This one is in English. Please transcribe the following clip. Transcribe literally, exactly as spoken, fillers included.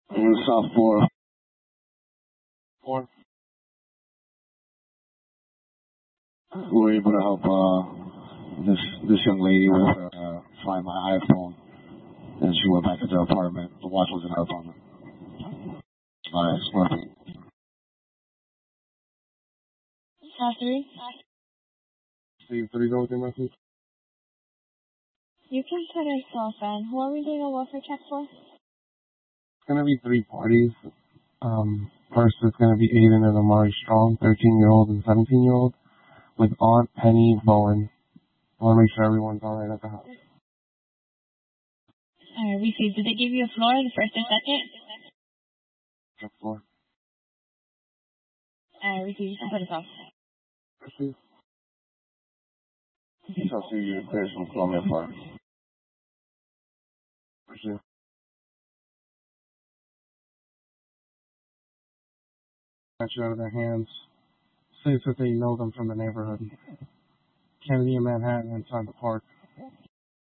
In South four. Four. We were able to help uh, this this young lady with uh, find my iPhone, and she went back to her apartment. The watch was in her apartment. Nice, working. Uh, three. Steve, three go with your message? You can put us off, and who are we doing a welfare check for? It's going to be three parties. Um, first, it's going to be Aiden and Amari Strong, thirteen-year-old and seventeen-year-old, with Aunt Penny Bowen. I want to make sure everyone's all right at the house. Alright, received. Did they give you a floor, the first or second? Check floor. Alright, received. You can put us off. Received. I'll see you clear from Columbia Park. Received. Got you out of their hands. Says that they know them from the neighborhood. Kennedy and Manhattan inside the park.